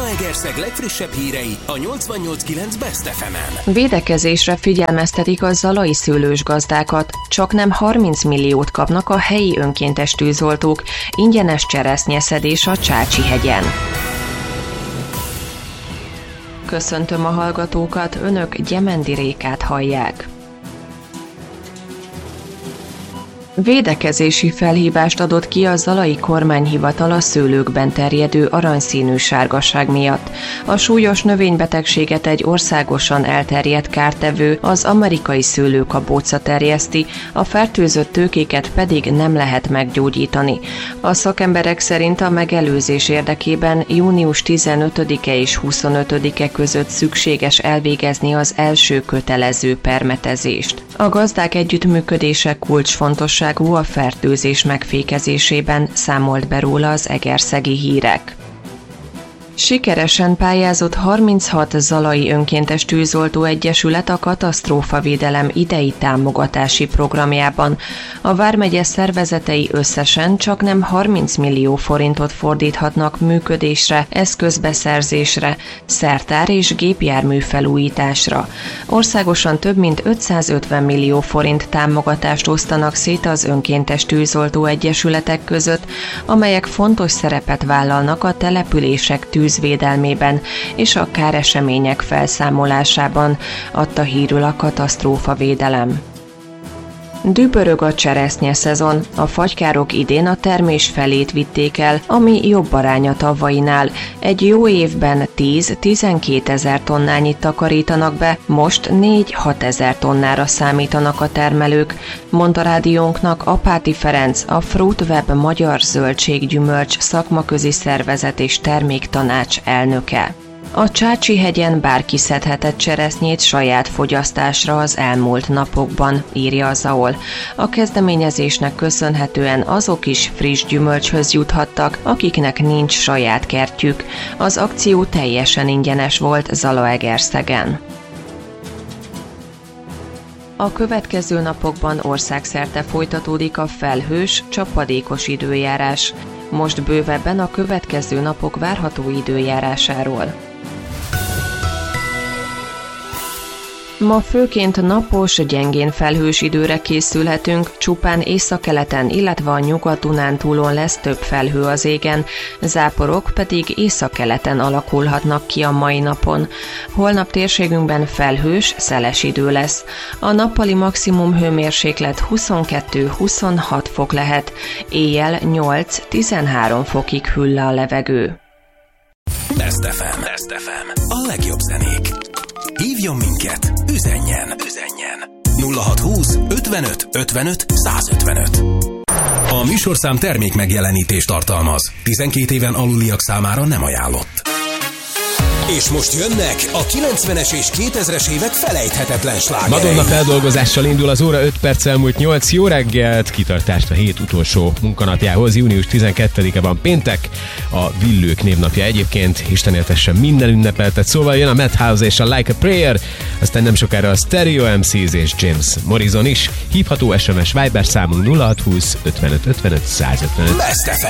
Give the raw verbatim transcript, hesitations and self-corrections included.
Zalaegerszeg legfrissebb hírei a nyolcvannyolc kilenc Best ef emen. Védekezésre figyelmeztetik a zalai szőlős gazdákat. Csaknem harminc milliót kapnak a helyi önkéntes tűzoltók. Ingyenes cseresznyeszedés a Csácsihegyen. Köszöntöm a hallgatókat, önök Gyemendi Rékát hallják. Védekezési felhívást adott ki a zalai kormányhivatal a szőlőkben terjedő aranyszínű sárgaság miatt. A súlyos növénybetegséget egy országosan elterjedt kártevő, az amerikai szőlőkabóca terjeszti, a fertőzött tőkéket pedig nem lehet meggyógyítani. A szakemberek szerint a megelőzés érdekében június tizenötödike és huszonötödike között szükséges elvégezni az első kötelező permetezést. A gazdák együttműködése kulcsfontosságú a fertőzés megfékezésében, számolt be róla az Egerszegi Hírek. Sikeresen pályázott harminchat zalai önkéntes tűzoltó egyesület a katasztrófavédelem idei támogatási programjában. A vármegye szervezetei összesen csaknem harminc millió forintot fordíthatnak működésre, eszközbeszerzésre, szertár és gépjármű felújításra. Országosan több mint ötszázötven millió forint támogatást osztanak szét az önkéntes tűzoltó egyesületek között, amelyek fontos szerepet vállalnak a települések tűzvédelmében és a káresemények felszámolásában, adta hírül a katasztrófavédelem. Dübörög a cseresznye szezon. A fagykárok idén a termés felét vitték el, ami jobb arány a tavainál. Egy jó évben tíz-tizenkét ezer tonnányit takarítanak be, most négy-hat ezer tonnára számítanak a termelők, mondta rádiónknak Apáti Ferenc, a Fruitweb Magyar Zöldséggyümölcs szakmaközi szervezet és terméktanács elnöke. A Csácsihegyen bárki szedhetett cseresznyét saját fogyasztásra az elmúlt napokban, írja a zé á o el. A kezdeményezésnek köszönhetően azok is friss gyümölcshöz juthattak, akiknek nincs saját kertjük. Az akció teljesen ingyenes volt Zalaegerszegen. A következő napokban országszerte folytatódik a felhős, csapadékos időjárás. Most bővebben a következő napok várható időjárásáról. Ma főként napos, gyengén felhős időre készülhetünk, csupán északkeleten, illetve a Nyugat-Dunántúlon lesz több felhő az égen, záporok pedig északkeleten alakulhatnak ki a mai napon. Holnap térségünkben felhős, szeles idő lesz. A nappali maximum hőmérséklet huszonkettő-huszonhat fok lehet, éjjel nyolc-tizenhárom fokig hűl le a levegő. Best ef em. Best ef em. A legjobb zenék. Hívjon minket, üzenjen, üzenjen. nulla hatszázhúsz ötvenöt ötvenöt százötvenöt. A műsorszám termék megjelenítést tartalmaz. tizenkét éven aluliak számára nem ajánlott. És most jönnek a kilencvenes és kétezres évek felejthetetlen slágerei. Madonna feldolgozással indul az óra, öt perc elmúlt nyolc. Jó reggelt, kitartást a hét utolsó munkanapjához. Június tizenkettedike van péntek, a Villők névnapja egyébként. Isten éltessen minden ünnepeltet. Szóval jön a Madhouse és a Like a Prayer, aztán nem sokára a Stereo em cé és James Morrison is. Hívható es em es Viber számunk nulla hatszázhúsz ötvenöt ötvenöt százötvenöt. Best ef